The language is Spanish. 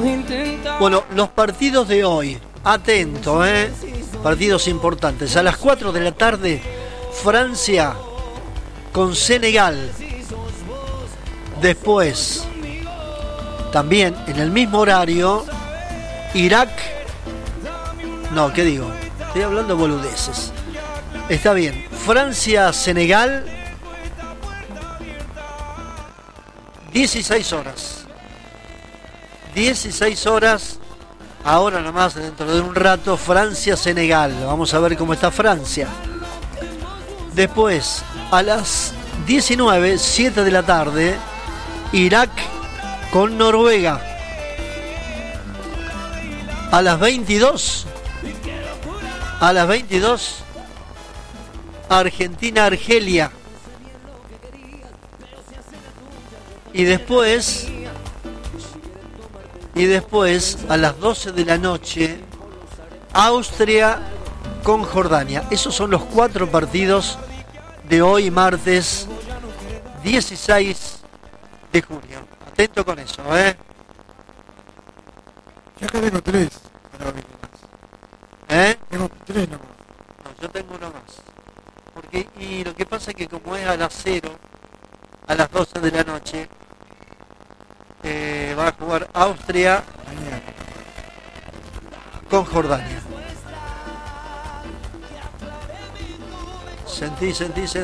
Bueno, los partidos de hoy, atento, partidos importantes. A las 4 de la tarde, Francia con Senegal. Después, también en el mismo horario, Irak. No, ¿qué digo? Estoy hablando boludeces. Está bien. Francia, Senegal. 16 horas. 16 horas. Ahora nomás, dentro de un rato, Francia, Senegal. Vamos a ver cómo está Francia. Después, a las 19, 7 de la tarde, Irak con Noruega. A las 22, Argentina, Argelia. Y después, a las 12 de la noche, Austria con Jordania. Esos son los 4 partidos de hoy, martes 16 de junio. Atento con eso, Ya acá tengo 3. Tengo 3 nomás. No, yo tengo uno más. Porque, y lo que pasa es que como es a las 0, a las 12 de la noche, va a jugar Austria con Jordania. Sentí.